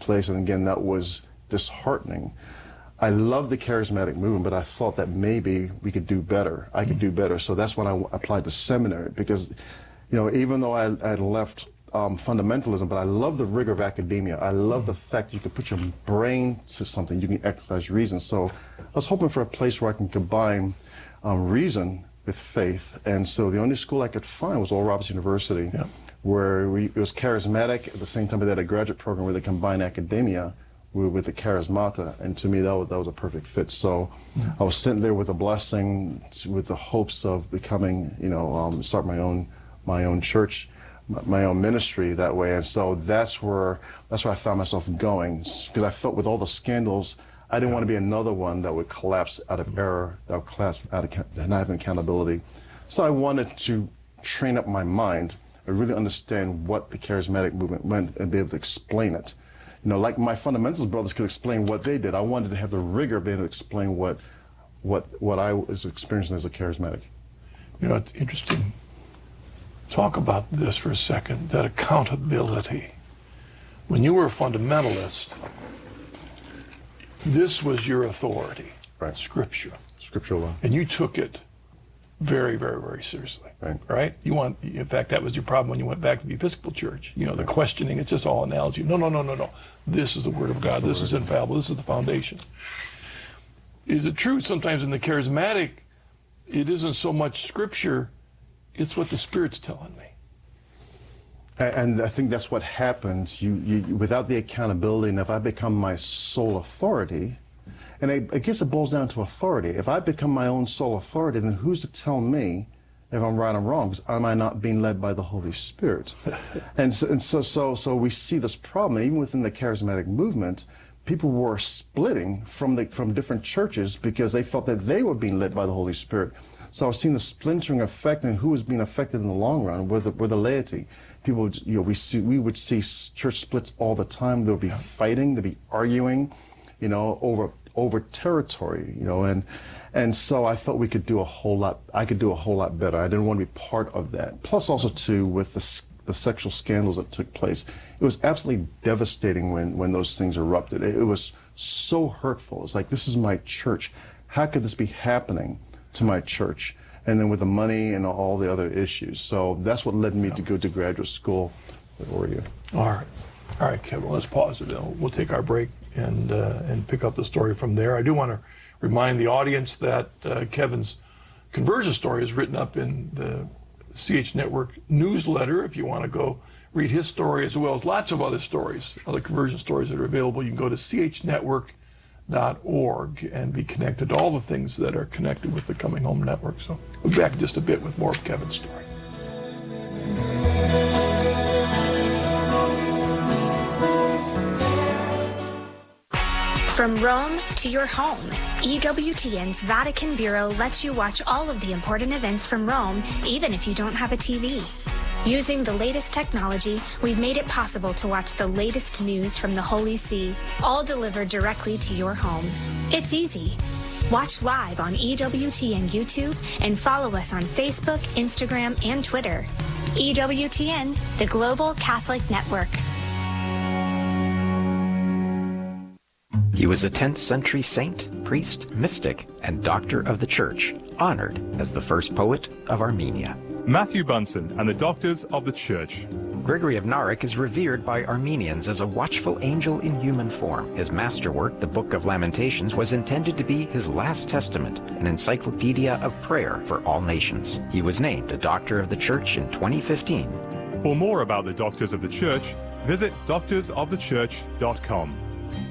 place, and again, that was disheartening. I love the charismatic movement, but I thought that maybe we could do better. I could do better. So that's when I applied to seminary, because, you know, even though I had left fundamentalism, but I love the rigor of academia. I love the fact you can put your brain to something, you can exercise reason. So I was hoping for a place where I can combine reason with faith, and so the only school I could find was Oral Roberts University, where it was charismatic at the same time, but they had a graduate program where they combined academia with the charismata, and to me that was a perfect fit. So I was sitting there with a blessing, with the hopes of becoming, you know, start my own church, my own ministry that way. And so that's where I found myself going, because I felt with all the scandals, I didn't want to be another one that would collapse out of error, that would collapse out of not having accountability. So I wanted to train up my mind and really understand what the charismatic movement meant and be able to explain it. You know, like my fundamentalist brothers could explain what they did, I wanted to have the rigor of being able to explain what I was experiencing as a charismatic. You know, it's interesting. Talk about this for a second, that accountability. When you were a fundamentalist, this was your authority, right? Scripture. Scriptural law. And you took it very, very, very seriously, right? In fact, that was your problem when you went back to the Episcopal Church. You know, the questioning, it's just all analogy. No. This is the Word of God. This is infallible. This is the foundation. Is it true sometimes in the charismatic, it isn't so much Scripture, it's what the Spirit's telling me? And I think that's what happens. You without the accountability, and if I become my sole authority, and I guess it boils down to authority. If I become my own sole authority, then who's to tell me if I'm right or wrong? Because am I not being led by the Holy Spirit? and so we see this problem. Even within the charismatic movement, people were splitting from different churches because they felt that they were being led by the Holy Spirit. So I was seeing the splintering effect, and who was being affected in the long run were the laity. People, you know, we would see church splits all the time. There would be fighting, there'd be arguing, you know, over territory, you know, and so I felt we could do a whole lot. I could do a whole lot better. I didn't want to be part of that. Plus, also too, with the sexual scandals that took place, it was absolutely devastating when those things erupted. It was so hurtful. It's like, this is my church. How could this be happening to my church? And then with the money and all the other issues. So that's what led me to go to graduate school at ORU. All right, Kevin, let's pause it. We'll take our break and pick up the story from there. I do want to remind the audience that Kevin's conversion story is written up in the CH Network newsletter. If you want to go read his story, as well as lots of other stories, other conversion stories that are available, you can go to chnetwork.org and be connected to all the things that are connected with the Coming Home Network. So we'll be back in just a bit with more of Kevin's story. From Rome to your home, EWTN's Vatican Bureau lets you watch all of the important events from Rome, even if you don't have a TV. Using the latest technology, we've made it possible to watch the latest news from the Holy See, all delivered directly to your home. It's easy. Watch live on EWTN YouTube and follow us on Facebook, Instagram, and Twitter. EWTN, the Global Catholic Network. He was a 10th century saint, priest, mystic, and doctor of the Church, honored as the first poet of Armenia. Matthew Bunsen and the Doctors of the Church. Gregory of Narek is revered by Armenians as a watchful angel in human form. His masterwork, the Book of Lamentations, was intended to be his last testament, an encyclopedia of prayer for all nations. He was named a Doctor of the Church in 2015. For more about the Doctors of the Church, visit doctorsofthechurch.com.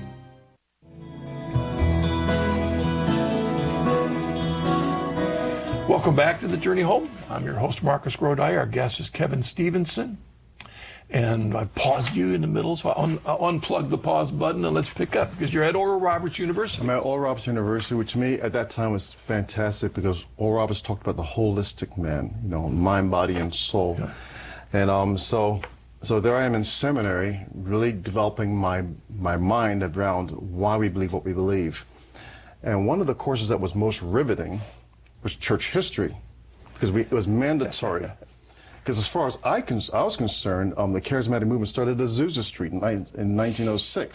Welcome back to The Journey Home. I'm your host, Marcus Grodi. Our guest is Kevin Stevenson. And I've paused you in the middle, so I'll unplug the pause button and let's pick up, because you're at Oral Roberts University. I'm at Oral Roberts University, which to me at that time was fantastic, because Oral Roberts talked about the holistic man, you know, mind, body, and soul. Yeah. And so there I am in seminary, really developing my mind around why we believe what we believe. And one of the courses that was most riveting was church history, because it was mandatory. Because as far as I was concerned, the charismatic movement started at Azusa Street in 1906.